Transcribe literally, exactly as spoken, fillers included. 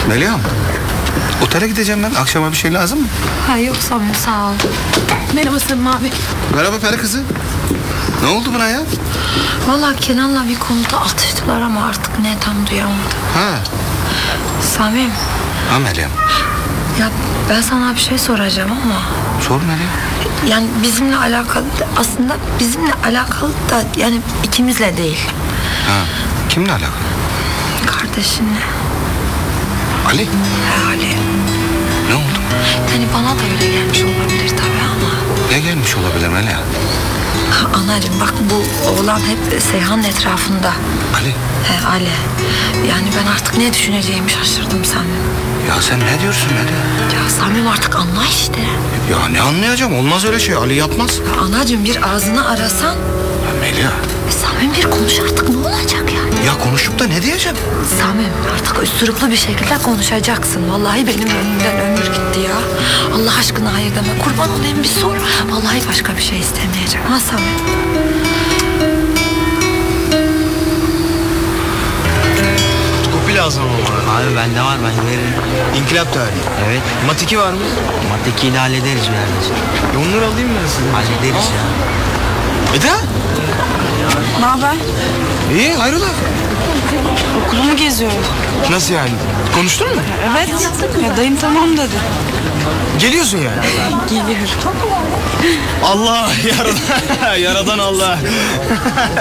Meryem, otele gideceğim ben. Akşama bir şey lazım mı? Ha yok Samim, sağ ol. Merhaba Samim abi. Merhaba peri kızı. Ne oldu buna ya? Vallahi Kenan'la bir konuda atıştılar ama artık ne tam duyamadım. Ha. Samim, Ha Meryem. ya ben sana bir şey soracağım ama... Sor Meryem. Yani bizimle alakalı da, aslında bizimle alakalı da yani ikimizle değil. Ha. Kimle alakalı? Kardeşinle. Ali. He Ali. Ne oldu? Yani bana da öyle gelmiş olabilir tabii ama... Ne gelmiş olabilir Meryem? Ha, anacığım bak, bu oğlan hep Seyhan'ın etrafında. Ali. He Ali. Yani ben artık ne düşüneceğimi şaşırdım Samim. Ya sen ne diyorsun Meryem? Ya Samim artık anla işte. Ya ne anlayacağım? Olmaz öyle şey. Ali yapmaz. Ya anacığım bir ağzını arasan... Ya Meryem. E, Samim bir konuş artık, ne olacak yani? Ya konuşup da ne diyeceğim? Samim artık üstürüplü bir şekilde konuşacaksın. Vallahi benim önümden ömür gitti ya. Allah aşkına hayır deme. Kurban olayım, bir sor. Vallahi başka bir şey istemeyeceğim. Ha Samim? Kopi lazım ama. Abi bende var, ben veririm. İnkılap tarihi. Evet. Mat iki var mı? Mat ikiyi de hallederiz birazcık. E onları alayım ben size. Hallederiz ya. Eda? Ne haber? İyi hayrola? Okulumu geziyorum. Nasıl yani? Konuştun mu? Evet. Ya dayım tamam dedi. Geliyorsun yani. Geliyorum. Allah yaradan, yaradan Allah.